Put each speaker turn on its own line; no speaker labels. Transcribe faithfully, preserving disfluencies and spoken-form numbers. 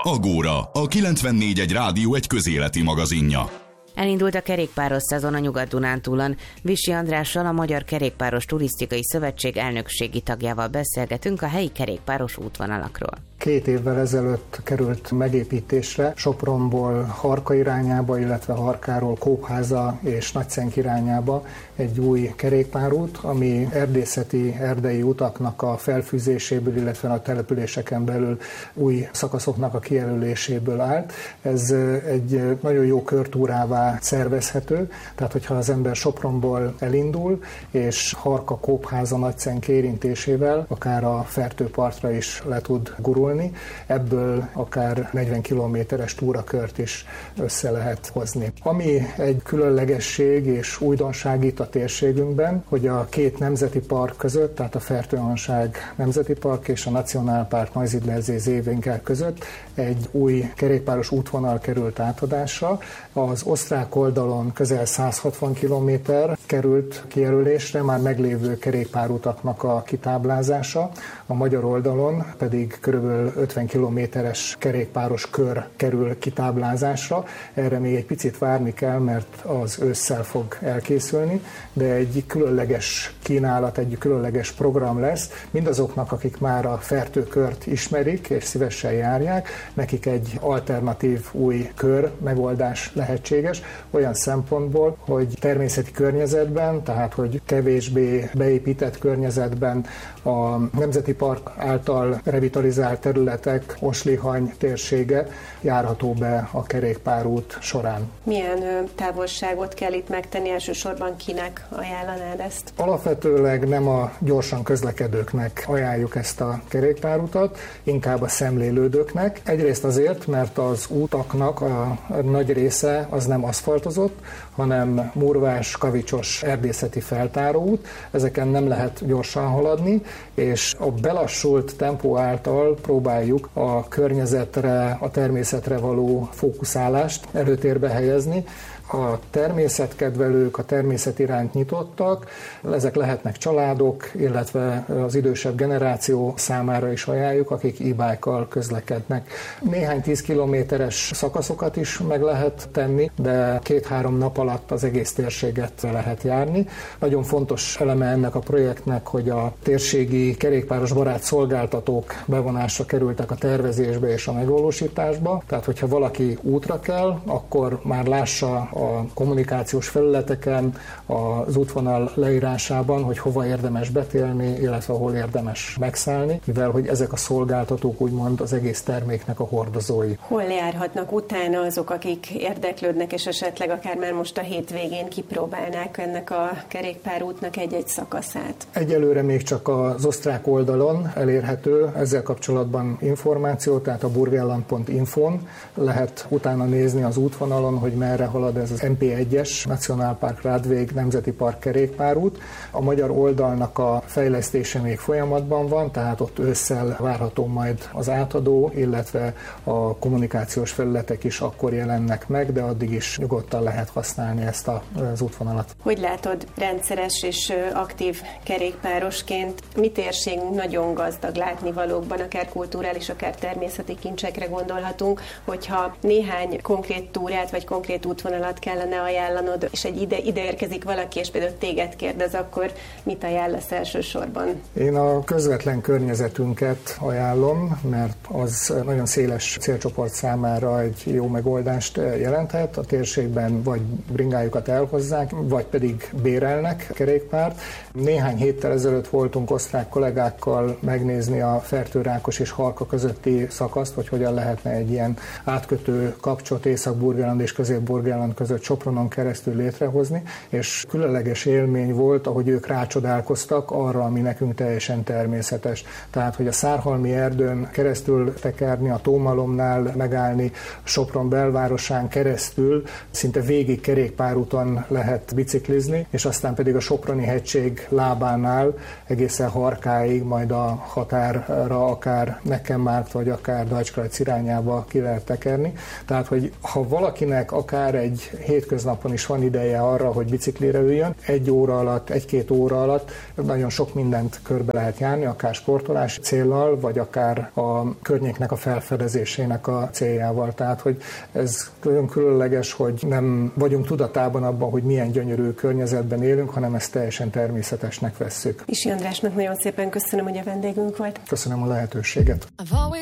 Agóra, a kilencvennégy egy rádió egy közéleti magazinja.
Elindult a kerékpáros szezon a Nyugat-Dunántúlon. Vissi Andrással, a Magyar Kerékpáros Turisztikai Szövetség elnökségi tagjával beszélgetünk a helyi kerékpáros útvonalakról.
Két évvel ezelőtt került megépítésre Sopronból Harka irányába, illetve Harkáról Kópháza és Nagyszenk irányába egy új kerékpárút, ami erdészeti, erdei utaknak a felfűzéséből, illetve a településeken belül új szakaszoknak a kijelöléséből állt. Ez egy nagyon jó körtúrává szervezhető, tehát hogyha az ember Sopronból elindul, és Harka, Kópháza, Nagyszenk érintésével akár a Fertőpartra is le tud gurulni, ebből akár negyven kilométeres túrakört is össze lehet hozni. Ami egy különlegesség és újdonság itt a térségünkben, hogy a két nemzeti park között, tehát a Fertőhanság Nemzeti Park és a Nationalpark Neusiedlersee-Seewinkler között egy új kerékpáros útvonal került átadásra. Az osztrák oldalon közel száz hatvan kilométer került kijelölésre, már meglévő kerékpárutaknak a kitáblázása, a magyar oldalon pedig körülbelül ötven kilométeres kerékpáros kör kerül kitáblázásra. Erre még egy picit várni kell, mert az ősszel fog elkészülni, de egy különleges kínálat, egy különleges program lesz. Mindazoknak, akik már a Fertőkört ismerik és szívesen járják, nekik egy alternatív új kör megoldás lehetséges, olyan szempontból, hogy természeti környezetben, tehát hogy kevésbé beépített környezetben a Nemzeti Park által revitalizált területek, Oslihany térsége járható be a kerékpárút során.
Milyen távolságot kell itt megtenni, elsősorban kinek ajánlanád ezt?
Alapvetőleg nem a gyorsan közlekedőknek ajánljuk ezt a kerékpárutat, inkább a szemlélődőknek. Egyrészt azért, mert az útaknak a nagy része az nem aszfaltozott, hanem murvás, kavicsos erdészeti feltáróút. Ezeken nem lehet gyorsan haladni, és a belassult tempó által próbáljuk a környezetre, a természetre való fókuszálást előtérbe helyezni. A természetkedvelők, a természet iránt nyitottak, ezek lehetnek családok, illetve az idősebb generáció számára is ajánljuk, akik e-bike-kal közlekednek. Néhány tíz kilométeres szakaszokat is meg lehet tenni, de két-három nap alatt az egész térséget lehet járni. Nagyon fontos eleme ennek a projektnek, hogy a térségi kerékpáros barát szolgáltatók bevonásra kerültek a tervezésbe és a megvalósításba. Tehát, hogyha valaki útra kell, akkor már lássa a kommunikációs felületeken, az útvonal leírásában, hogy hova érdemes betérni, illetve hol érdemes megszállni, mivel hogy ezek a szolgáltatók úgymond az egész terméknek a hordozói.
Hol járhatnak utána azok, akik érdeklődnek, és esetleg akár már most a hétvégén kipróbálnák ennek a kerékpárútnak egy-egy szakaszát?
Egyelőre még csak az osztrák oldalon elérhető ezzel kapcsolatban információ, tehát a burgenland pont infon lehet utána nézni az útvonalon, hogy merre halad ez az em pé egyes Nationalpark Radweg Nemzeti Park kerékpárút. A magyar oldalnak a fejlesztése még folyamatban van, tehát ott ősszel várható majd az átadó, illetve a kommunikációs felületek is akkor jelennek meg, de addig is nyugodtan lehet használni ezt az útvonalat.
Hogy látod, rendszeres és aktív kerékpárosként mi térségünk nagyon gazdag látnivalókban, akár kulturális, akár természeti kincsekre gondolhatunk, hogyha néhány konkrét túrát vagy konkrét útvonalat kellene ajánlanod, és egy ide, ide érkezik valaki, és például téged kérdez, akkor mit ajánlasz elsősorban?
Én a közvetlen környezetünket ajánlom, mert az nagyon széles célcsoport számára egy jó megoldást jelenthet. A térségben vagy bringájukat elhozzák, vagy pedig bérelnek kerékpárt. Néhány héttel ezelőtt voltunk osztrák kollégákkal megnézni a Fertőrákos és Harka közötti szakaszt, hogy hogyan lehetne egy ilyen átkötő kapcsot Észak-Burgenland és Közép-Burgenland között Sopronon keresztül létrehozni, és különleges élmény volt, ahogy ők rácsodálkoztak arra, ami nekünk teljesen természetes. Tehát, hogy a Szárhalmi erdőn keresztül tekerni, a Tómalomnál megállni, Sopron belvárosán keresztül szinte végig kerékpárúton lehet biciklizni, és aztán pedig a Soproni hegység lábánál egészen Harkáig, majd a határra akár Neckenmarkt vagy akár Deutschkreuz irányába ki lehet tekerni. Tehát, hogy ha valakinek akár egy hétköznapon is van ideje arra, hogy biciklire üljön. Egy óra alatt, egy-két óra alatt nagyon sok mindent körbe lehet járni, akár sportolás céllal, vagy akár a környéknek a felfedezésének a céljával. Tehát, hogy ez nagyon különleges, hogy nem vagyunk tudatában abban, hogy milyen gyönyörű környezetben élünk, hanem ezt teljesen természetesnek vesszük.
Vissi Andrásnak nagyon szépen köszönöm, hogy a vendégünk volt.
Köszönöm a lehetőséget.